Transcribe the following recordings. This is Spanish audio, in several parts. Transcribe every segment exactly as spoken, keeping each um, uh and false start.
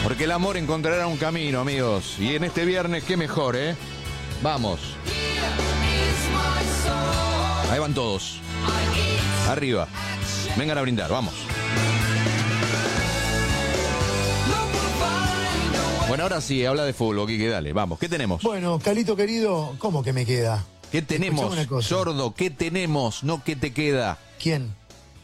Porque el amor encontrará un camino, amigos. Y en este viernes, qué mejor, ¿eh? Vamos. Ahí van todos. Arriba. Vengan a brindar, vamos. Bueno, ahora sí, habla de fútbol, Quique, dale, vamos. ¿Qué tenemos? Bueno, Calito querido, ¿cómo que me queda? ¿Qué tenemos, sordo? ¿Qué tenemos? No, ¿qué te queda? ¿Quién?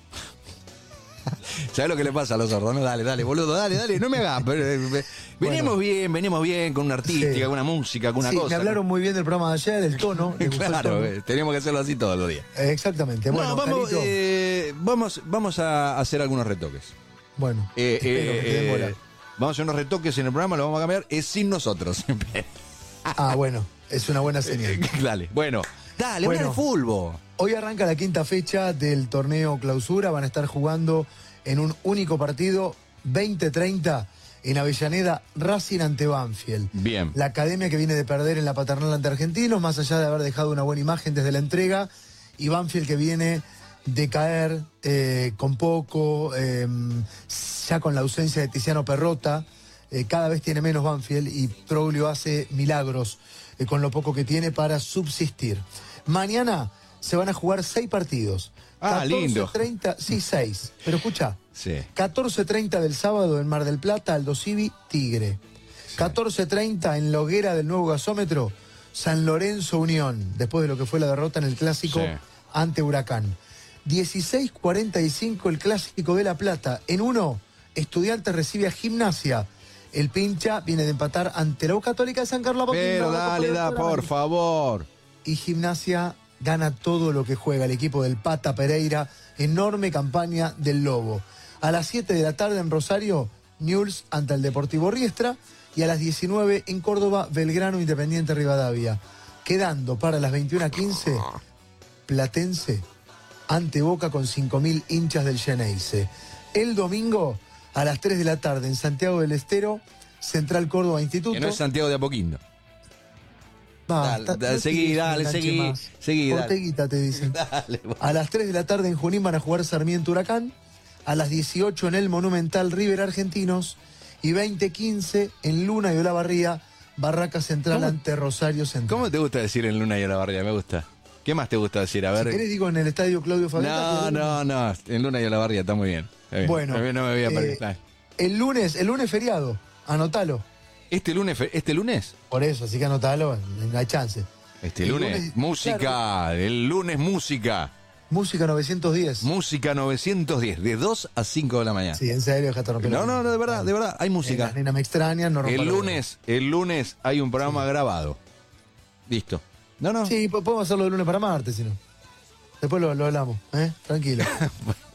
¿Sabes lo que le pasa a los sordos? No, dale, dale, boludo, dale, dale, no me hagas. Venimos bueno, bien, venimos bien, con una artística, sí, con una música, con una sí, cosa. Me hablaron muy bien del programa de ayer, del tono. Claro, tono. Teníamos que hacerlo así todos los días. Eh, exactamente. Bueno, no, vamos, eh, vamos, vamos a hacer algunos retoques. Bueno, eh, espero eh, que te den bola. eh, vamos a hacer unos retoques en el programa, lo vamos a cambiar, es sin nosotros. Ah, bueno, es una buena señal. Dale, bueno, dale, bueno, habla de fútbol. Hoy arranca la quinta fecha del torneo Clausura, van a estar jugando en un único partido, veinte treinta, en Avellaneda, Racing ante Banfield. Bien. La academia que viene de perder en la paternal ante Argentinos, más allá de haber dejado una buena imagen desde la entrega, y Banfield que viene de caer eh, con poco, eh, ya con la ausencia de Tiziano Perrota, eh, cada vez tiene menos Banfield y Troglio hace milagros eh, con lo poco que tiene para subsistir. Mañana se van a jugar seis partidos. Ah, lindo. catorce treinta, sí, seis. Pero escucha, sí. catorce treinta del sábado en Mar del Plata, Aldo Civi, Tigre. Sí. catorce treinta en la hoguera del nuevo gasómetro, San Lorenzo Unión, después de lo que fue la derrota en el clásico sí. ante Huracán. dieciséis cuarenta y cinco el clásico de La Plata. En uno, Estudiantes recibe a Gimnasia. El Pincha viene de empatar ante la U Católica de San Carlos. Pero dale, da, por favor. Y Gimnasia gana todo lo que juega el equipo del Pata Pereira. Enorme campaña del Lobo. A las siete de la tarde en Rosario, Newell's ante el Deportivo Riestra. Y a las diecinueve en Córdoba, Belgrano Independiente Rivadavia. Quedando para las veintiuna quince, Platense ante Boca con cinco mil hinchas del Xeneize. El domingo, a las tres de la tarde en Santiago del Estero, Central Córdoba Instituto. Que no es Santiago de Apoquindo. Va, dale, dale, seguí, dale, seguí, seguí, dale. Orteguita te dicen. Dale, bueno. A las tres de la tarde en Junín van a jugar Sarmiento Huracán. A las dieciocho en el Monumental River Argentinos. Y veinte quince en Luna y Olavarría, Barraca Central ¿Cómo? ante Rosario Central. ¿Cómo te gusta decir en Luna y Olavarría? Me gusta. ¿Qué más te gusta decir? A ver. Si querés digo en el estadio Claudio Fabián. No, no, no. En Luna y Olavarría está muy bien. Está bien. Bueno. No me voy a perder. Eh, el lunes, el lunes feriado. Anotalo. ¿Este lunes? ¿Este lunes? Por eso, así que anotalo, no hay chance. Este lunes, lunes, música, claro. El lunes música. Música novecientos diez. Música novecientos diez, de dos a cinco de la mañana. Sí, en serio, dejate romper. No, no, no, de verdad, de verdad, hay música. Las nenas me extrañan, no El lunes, el lunes hay un programa sí. grabado. Listo. No, no. Sí, podemos hacerlo de lunes para martes, si no. Después lo, lo hablamos, ¿eh? Tranquilo.